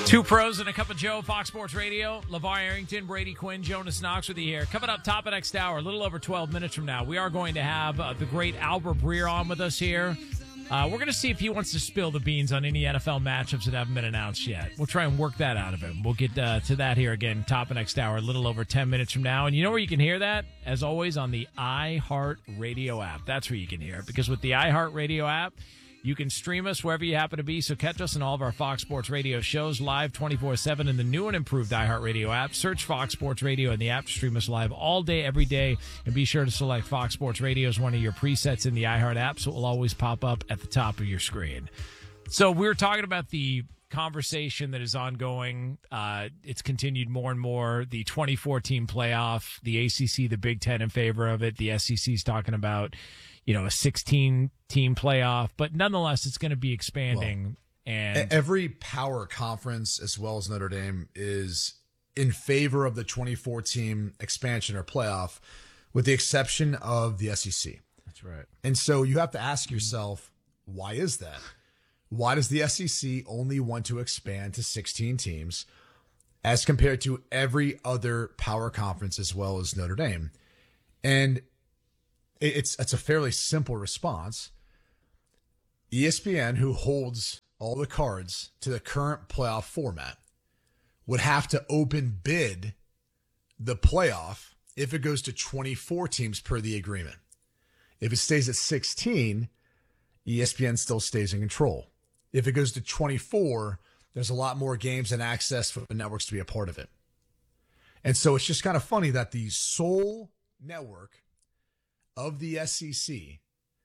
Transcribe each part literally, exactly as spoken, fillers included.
Two pros and a cup of Joe, Fox Sports Radio. LeVar Arrington, Brady Quinn, Jonas Knox with you here. Coming up top of next hour, a little over twelve minutes from now, we are going to have uh, the great Albert Breer on with us here. Uh, we're going to see if he wants to spill the beans on any N F L matchups that haven't been announced yet. We'll try and work that out of him. We'll get uh, to that here again, top of next hour, a little over ten minutes from now. And you know where you can hear that? As always, on the iHeartRadio app. That's where you can hear it. Because with the iHeartRadio app, you can stream us wherever you happen to be, so catch us in all of our Fox Sports Radio shows live twenty-four seven in the new and improved iHeartRadio app. Search Fox Sports Radio in the app to stream us live all day, every day, and be sure to select Fox Sports Radio as one of your presets in the iHeart app, so it will always pop up at the top of your screen. So we were talking about the conversation that is ongoing. Uh, it's continued more and more. The twenty-four team playoff, the A C C, the Big Ten in favor of it. The S E C is talking about, you know, a sixteen team playoff, but nonetheless, it's going to be expanding. Well, and every power conference, as well as Notre Dame, is in favor of the twenty-four team expansion or playoff, with the exception of the S E C. That's right. And so you have to ask yourself, why is that? Why does the S E C only want to expand to sixteen teams as compared to every other power conference as well as Notre Dame? And it's it's a fairly simple response. E S P N, who holds all the cards to the current playoff format, would have to open bid the playoff if it goes to twenty-four teams per the agreement. If it stays at sixteen, E S P N still stays in control. If it goes to twenty-four, there's a lot more games and access for the networks to be a part of it. And so it's just kind of funny that the sole network of the S E C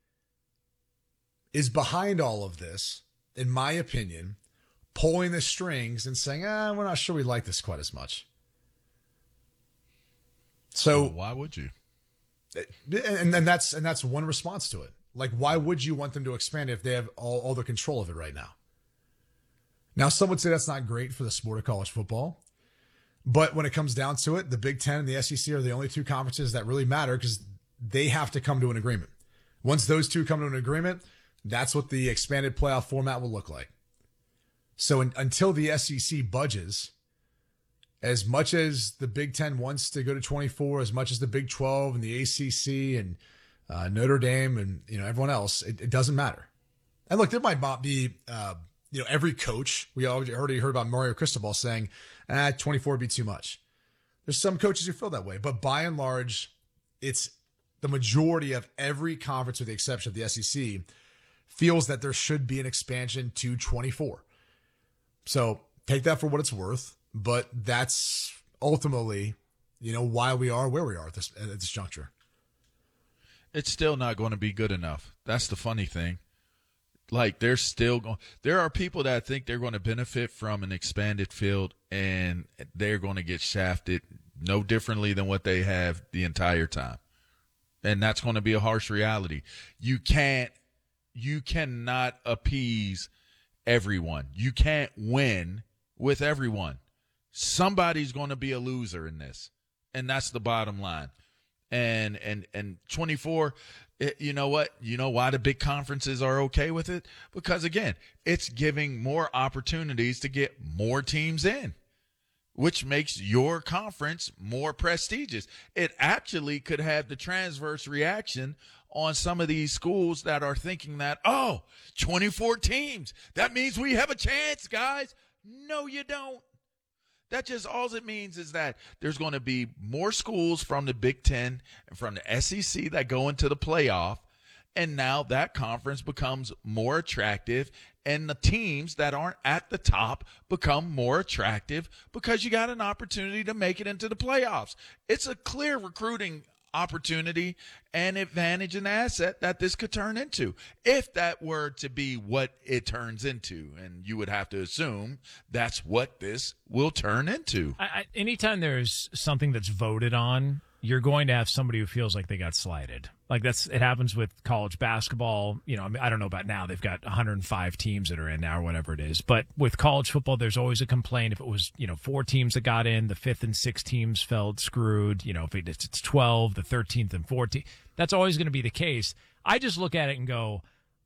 is behind all of this, in my opinion, pulling the strings and saying, ah, we're not sure we like this quite as much. So well, why would you? And, and that's and that's one response to it. Like, why would you want them to expand if they have all, all the control of it right now? Now, some would say that's not great for the sport of college football. But when it comes down to it, the Big Ten and the S E C are the only two conferences that really matter because they have to come to an agreement. Once those two come to an agreement, that's what the expanded playoff format will look like. So in, until the S E C budges, as much as the Big Ten wants to go to twenty-four, as much as the Big twelve and the A C C and uh, Notre Dame and you know everyone else, it, it doesn't matter. And look, there might not be uh, you know every coach. We already already heard about Mario Cristobal saying, ah, twenty-four would be too much. There's some coaches who feel that way, but by and large, it's the majority of every conference, with the exception of the S E C, feels that there should be an expansion to twenty-four. So take that for what it's worth, but that's ultimately, you know, why we are where we are at this at this juncture. It's still not going to be good enough. That's the funny thing. Like, they're still going. There are people that think they're going to benefit from an expanded field, and they're going to get shafted no differently than what they have the entire time. And that's going to be a harsh reality. You can't, you cannot appease everyone. You can't win with everyone. Somebody's going to be a loser in this. And that's the bottom line. And, and, and twenty-four, it, you know what? You know why the big conferences are okay with it? Because again, it's giving more opportunities to get more teams in, which makes your conference more prestigious. It actually could have the transverse reaction on some of these schools that are thinking that, oh, twenty-four teams, that means we have a chance, guys. No, you don't. That just, all it means is that there's going to be more schools from the Big Ten and from the S E C that go into the playoff, and now that conference becomes more attractive, and the teams that aren't at the top become more attractive because you got an opportunity to make it into the playoffs. It's a clear recruiting opportunity and advantage and asset that this could turn into, if that were to be what it turns into. And you would have to assume that's what this will turn into. I, I, anytime there's something that's voted on, you're going to have somebody who feels like they got slighted. Like that's, it happens with college basketball. You know, I mean, I don't know about now. They've got one hundred five teams that are in now or whatever it is. But with college football, there's always a complaint. If it was, you know, four teams that got in, the fifth and sixth teams felt screwed. You know, if it's twelve, the thirteenth and fourteenth, that's always going to be the case. I just look at it and go,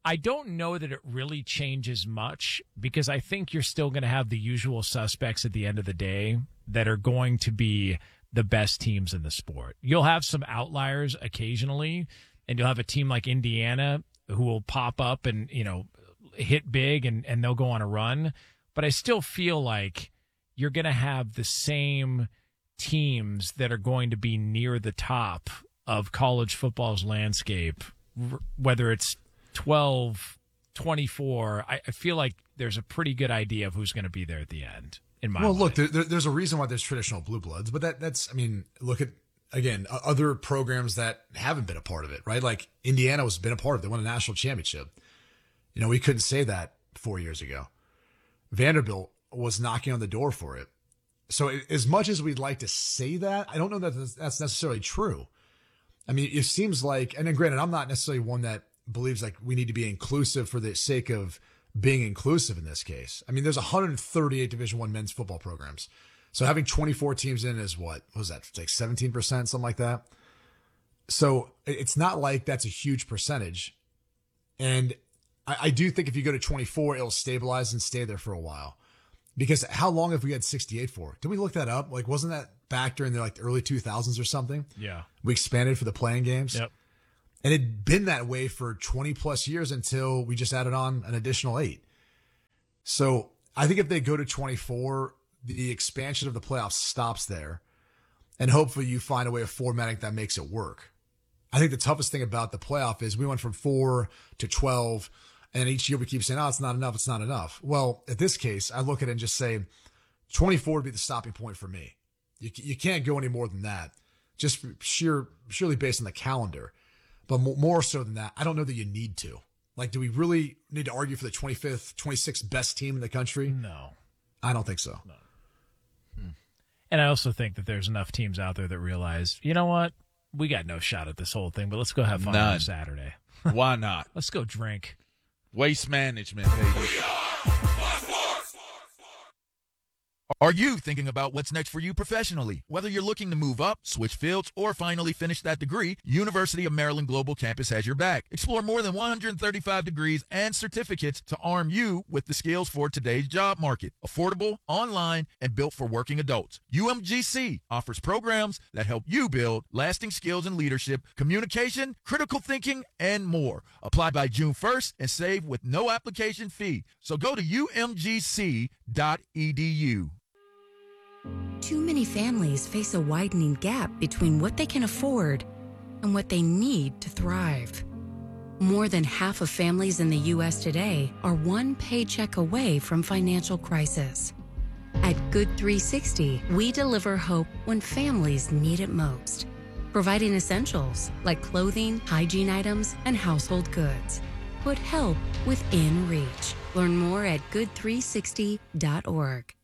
I don't know that it really changes much because I think you're still going to have the usual suspects at the end of the day that are going to be the best teams in the sport. You'll have some outliers occasionally, and you'll have a team like Indiana who will pop up and, you know, hit big and, and they'll go on a run. But I still feel like you're going to have the same teams that are going to be near the top of college football's landscape, whether it's twelve, twenty-four. I, I feel like there's a pretty good idea of who's going to be there at the end. In my well, mind. look, there, there, there's a reason why there's traditional blue bloods, but that that's, I mean, look at, again, other programs that haven't been a part of it, right? Like Indiana was been a part of it. They won a national championship. You know, we couldn't say that four years ago. Vanderbilt was knocking on the door for it. So as much as we'd like to say that, I don't know that that's necessarily true. I mean, it seems like, and then granted, I'm not necessarily one that believes like we need to be inclusive for the sake of being inclusive in this case. I mean, there's one hundred thirty-eight Division One men's football programs. So having twenty-four teams in is what? What was that? Like seventeen percent, something like that. So it's not like that's a huge percentage. And I, I do think if you go to twenty-four, it'll stabilize and stay there for a while. Because how long have we had sixty-eight for? Did we look that up? Like, wasn't that back during the like the early two thousands or something? Yeah. We expanded for the playing games. Yep. And it'd been that way for twenty plus years until we just added on an additional eight. So I think if they go to twenty-four, the expansion of the playoffs stops there. And hopefully you find a way of formatting that makes it work. I think the toughest thing about the playoff is we went from four to twelve. And each year we keep saying, oh, it's not enough. It's not enough. Well, in this case, I look at it and just say twenty-four would be the stopping point for me. You, you can't go any more than that, just sheer, surely based on the calendar. But more so than that, I don't know that you need to. Like, do we really need to argue for the twenty-fifth, twenty-sixth best team in the country? No. I don't think so. No. Hmm. And I also think that there's enough teams out there that realize, you know what? We got no shot at this whole thing, but let's go have fun None. on Saturday. Why not? Let's go drink. Waste management, baby. Are you thinking about what's next for you professionally? Whether you're looking to move up, switch fields, or finally finish that degree, University of Maryland Global Campus has your back. Explore more than one hundred thirty-five degrees and certificates to arm you with the skills for today's job market. Affordable, online, and built for working adults. U M G C offers programs that help you build lasting skills in leadership, communication, critical thinking, and more. Apply by June first and save with no application fee. So go to U M G C dot E D U. Too many families face a widening gap between what they can afford and what they need to thrive. More than half of families in the U S today are one paycheck away from financial crisis. At Good three sixty, we deliver hope when families need it most, providing essentials like clothing, hygiene items, and household goods. Put help within reach. Learn more at good three sixty dot org.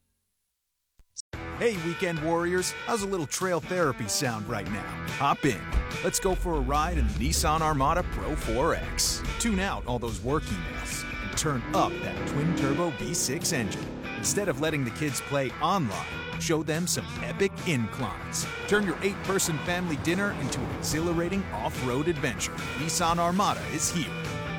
Hey, weekend warriors, how's a little trail therapy sound right now? Hop in. Let's go for a ride in the Nissan Armada Pro four X. Tune out all those work emails and turn up that twin-turbo V six engine. Instead of letting the kids play online, show them some epic inclines. Turn your eight-person family dinner into an exhilarating off-road adventure. Nissan Armada is here.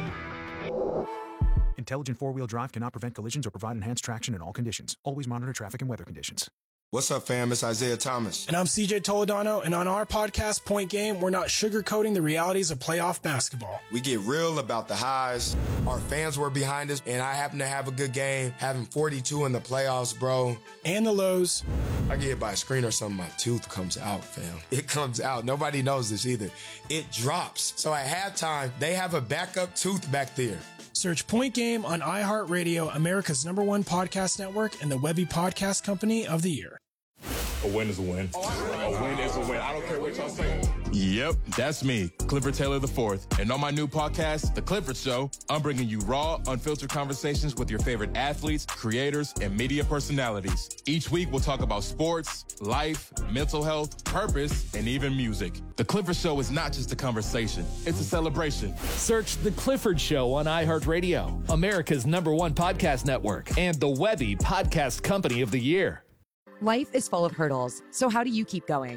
Intelligent four-wheel drive cannot prevent collisions or provide enhanced traction in all conditions. Always monitor traffic and weather conditions. What's up, fam? It's Isaiah Thomas. And I'm C J Toledano, and on our podcast, Point Game, we're not sugarcoating the realities of playoff basketball. We get real about the highs. Our fans were behind us, and I happen to have a good game, having forty-two in the playoffs, bro. And the lows. I get hit by a screen or something, my tooth comes out, fam. It comes out. Nobody knows this either. It drops. So at halftime, they have a backup tooth back there. Search Point Game on iHeartRadio, America's number one podcast network, and the Webby Podcast Company of the Year. A win is a win. A win is a win. I don't care what y'all say. Yep, that's me, Clifford Taylor the fourth. And on my new podcast, The Clifford Show, I'm bringing you raw, unfiltered conversations with your favorite athletes, creators, and media personalities. Each week, we'll talk about sports, life, mental health, purpose, and even music. The Clifford Show is not just a conversation, it's a celebration. Search The Clifford Show on iHeartRadio, America's number one podcast network, and the Webby Podcast Company of the Year. Life is full of hurdles, so how do you keep going?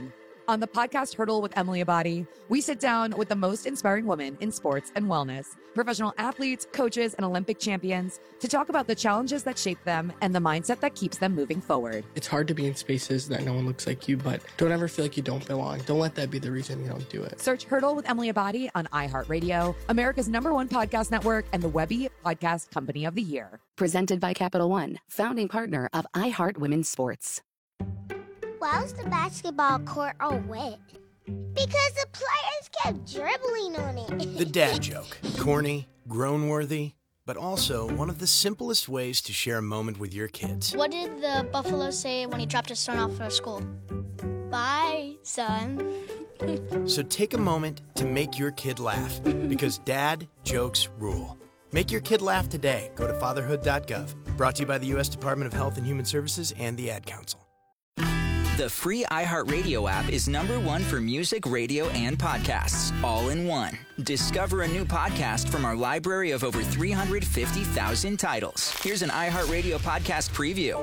On the podcast Hurdle with Emily Abadi, we sit down with the most inspiring women in sports and wellness, professional athletes, coaches, and Olympic champions to talk about the challenges that shape them and the mindset that keeps them moving forward. It's hard to be in spaces that no one looks like you, but don't ever feel like you don't belong. Don't let that be the reason you don't do it. Search Hurdle with Emily Abadi on iHeartRadio, America's number one podcast network, and the Webby Podcast Company of the Year. Presented by Capital One, founding partner of iHeart Women's Sports. Why was the basketball court all wet? Because the players kept dribbling on it. The dad joke. Corny, groan-worthy, but also one of the simplest ways to share a moment with your kids. What did the buffalo say when he dropped his son off for school? Bye, son. So take a moment to make your kid laugh, because dad jokes rule. Make your kid laugh today. Go to fatherhood dot gov. Brought to you by the U S Department of Health and Human Services and the Ad Council. The free iHeartRadio app is number one for music, radio, and podcasts, all in one. Discover a new podcast from our library of over three hundred fifty thousand titles. Here's an iHeartRadio podcast preview.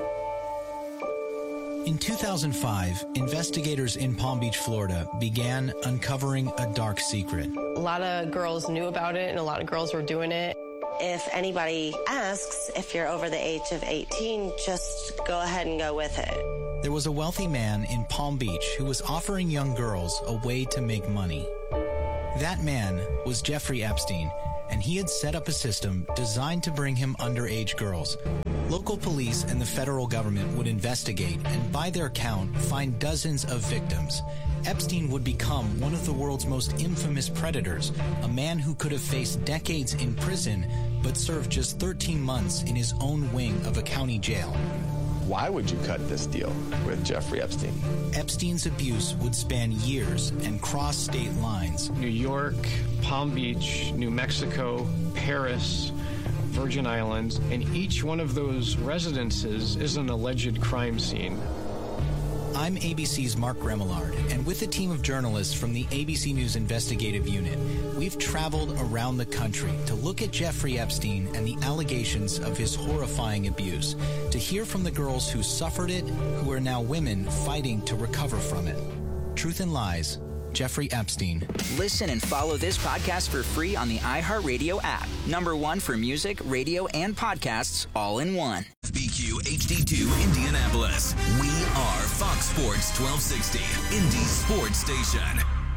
In two thousand five, investigators in Palm Beach, Florida, began uncovering a dark secret. A lot of girls knew about it, and a lot of girls were doing it. If anybody asks if you're over the age of eighteen, just go ahead and go with it. There was a wealthy man in Palm Beach who was offering young girls a way to make money. That man was Jeffrey Epstein, and he had set up a system designed to bring him underage girls. Local police and the federal government would investigate and, by their count, find dozens of victims. Epstein would become one of the world's most infamous predators, a man who could have faced decades in prison but served just thirteen months in his own wing of a county jail. Why would you cut this deal with Jeffrey Epstein? Epstein's abuse would span years and cross state lines. New York, Palm Beach, New Mexico, Paris, Virgin Islands, and each one of those residences is an alleged crime scene. I'm A B C's Mark Remillard, and with a team of journalists from the A B C News Investigative Unit, we've traveled around the country to look at Jeffrey Epstein and the allegations of his horrifying abuse, to hear from the girls who suffered it, who are now women fighting to recover from it. Truth and Lies, Jeffrey Epstein. Listen and follow this podcast for free on the iHeartRadio app. Number one for music, radio, and podcasts, all in one. B Q H D two Indianapolis. We are Fox Sports twelve sixty, Indy Sports Station.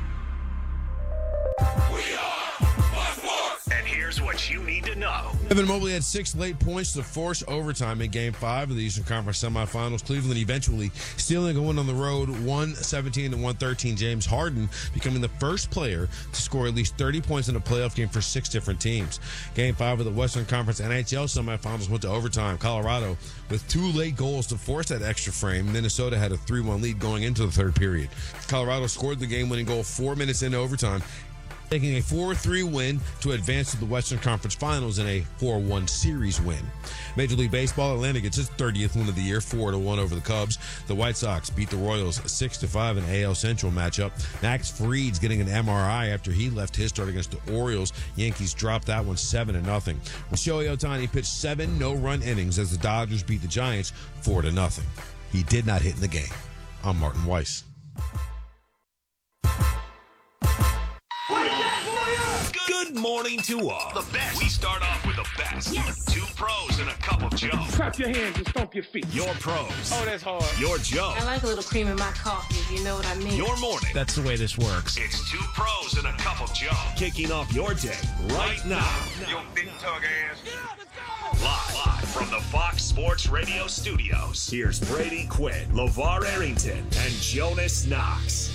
We are Fox Sports. And here's what you need to know. Evan Mobley had six late points to force overtime in Game five of the Eastern Conference semifinals. Cleveland eventually stealing a win on the road, one seventeen to one thirteen. James Harden becoming the first player to score at least thirty points in a playoff game for six different teams. Game five of the Western Conference N H L semifinals went to overtime. Colorado with two late goals to force that extra frame. Minnesota had a three one lead going into the third period. Colorado scored the game-winning goal four minutes into overtime, taking a four three win to advance to the Western Conference Finals in a four one series win. Major League Baseball, Atlanta gets its thirtieth win of the year, four to one over the Cubs. The White Sox beat the Royals six to five in A L Central matchup. Max Fried's getting an M R I after he left his start against the Orioles. Yankees dropped that one seven to nothing. Shohei Ohtani pitched seven no-run innings as the Dodgers beat the Giants four to nothing. He did not hit in the game. I'm Martin Weiss. Good morning to all. The best. We start off with the best. Yes. Two pros and a cup of Joe. Clap your hands and stomp your feet. Your pros. Oh, that's hard. Your Joe. I like a little cream in my coffee, you know what I mean. Your morning. That's the way this works. It's two pros and a cup of Joe. Kicking off your day right now. Yo, big tug ass. Live, live from the Fox Sports Radio studios. Here's Brady Quinn, LeVar Arrington, and Jonas Knox.